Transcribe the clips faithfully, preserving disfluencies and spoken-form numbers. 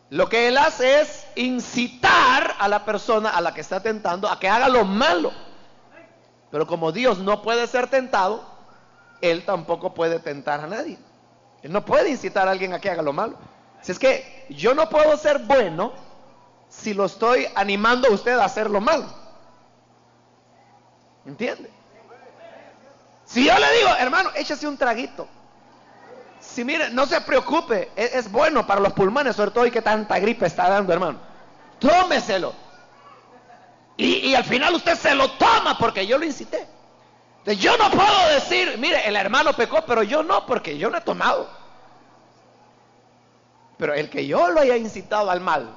Lo que él hace es incitar a la persona a la que está tentando a que haga lo malo. Pero como Dios no puede ser tentado, él tampoco puede tentar a nadie. Él no puede incitar a alguien a que haga lo malo. Si es que yo no puedo ser bueno si lo estoy animando a usted a hacer lo malo. ¿Entiende? Si yo le digo, hermano, échese un traguito. Si mire, no se preocupe, es, es bueno para los pulmones, sobre todo y que tanta gripe está dando, hermano. Tómeselo. Y, y al final usted se lo toma porque yo lo incité. Entonces yo no puedo decir, mire, el hermano pecó, pero yo no, porque yo no he tomado. Pero el que yo lo haya incitado al mal,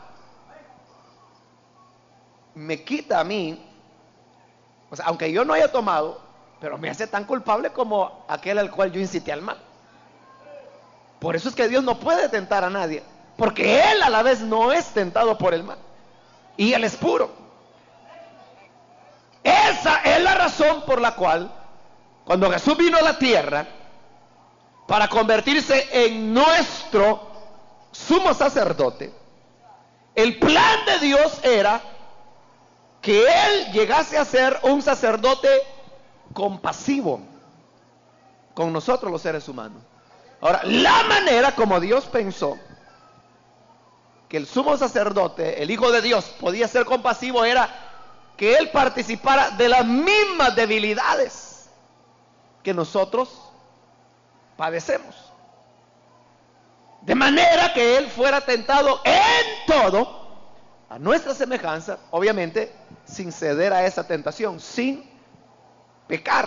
me quita a mí, o sea, aunque yo no haya tomado, pero me hace tan culpable como aquel al cual yo incité al mal. Por eso es que Dios no puede tentar a nadie, porque Él a la vez no es tentado por el mal, y Él es puro. Esa es la razón por la cual, cuando Jesús vino a la tierra, para convertirse en nuestro sumo sacerdote, el plan de Dios era que Él llegase a ser un sacerdote compasivo con nosotros los seres humanos. Ahora, la manera como Dios pensó que el sumo sacerdote, el Hijo de Dios, podía ser compasivo era que Él participara de las mismas debilidades que nosotros padecemos. De manera que Él fuera tentado en todo, a nuestra semejanza, obviamente, sin ceder a esa tentación, sin pecar,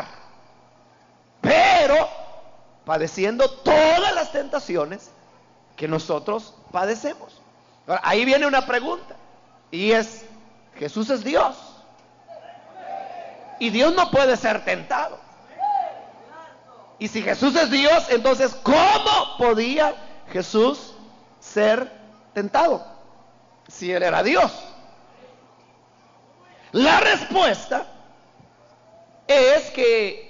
pero padeciendo todas las tentaciones que nosotros padecemos. Ahora, ahí viene una pregunta, y es, Jesús es Dios, y Dios no puede ser tentado. Y si Jesús es Dios, entonces ¿cómo podía Jesús ser tentado si Él era Dios? La respuesta es que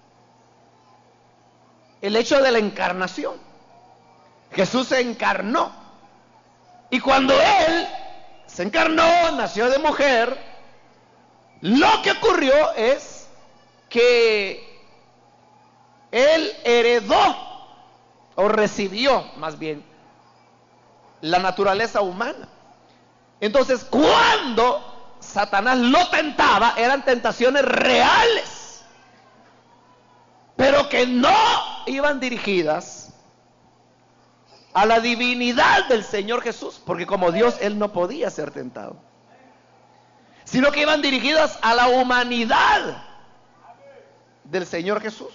el hecho de la encarnación, Jesús se encarnó, y cuando Él se encarnó, nació de mujer, lo que ocurrió es que Él heredó, o recibió más bien, la naturaleza humana. Entonces, cuando Satanás lo tentaba, eran tentaciones reales, pero que no iban dirigidas a la divinidad del Señor Jesús, porque como Dios Él no podía ser tentado, sino que iban dirigidas a la humanidad del Señor Jesús.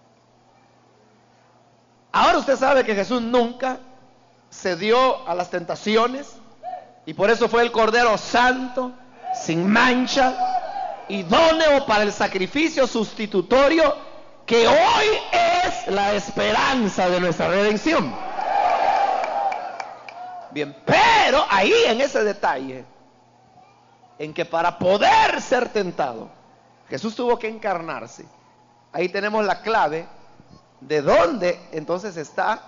Ahora usted sabe que Jesús nunca cedió a las tentaciones, y por eso fue el Cordero Santo, sin mancha, idóneo para el sacrificio sustitutorio, que hoy es la esperanza de nuestra redención. Bien, pero ahí en ese detalle, en que para poder ser tentado, Jesús tuvo que encarnarse, ahí tenemos la clave de dónde entonces está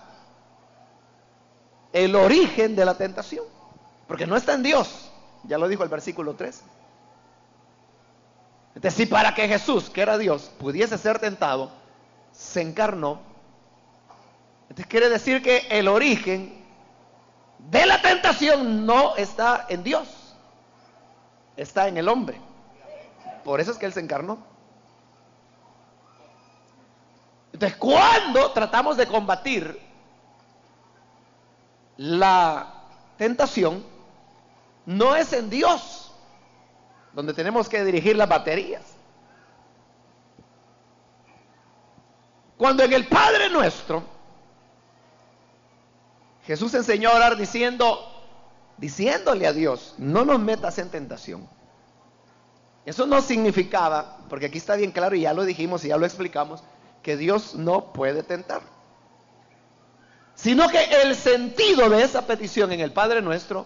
el origen de la tentación, porque no está en Dios, ya lo dijo el versículo tres. Entonces, si para que Jesús, que era Dios, pudiese ser tentado, se encarnó, entonces quiere decir que el origen de la tentación no está en Dios, está en el hombre. Por eso es que Él se encarnó. Entonces, cuando tratamos de combatir la tentación, no es en Dios donde tenemos que dirigir las baterías. Cuando en el Padre Nuestro Jesús enseñó a orar diciendo, diciéndole a Dios, no nos metas en tentación. Eso no significaba, porque aquí está bien claro y ya lo dijimos y ya lo explicamos, que Dios no puede tentar, sino que el sentido de esa petición en el Padre Nuestro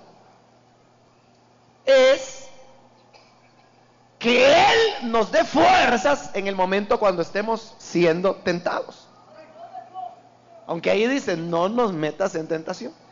es que Él nos dé fuerzas en el momento cuando estemos siendo tentados. Aunque ahí dice, no nos metas en tentación.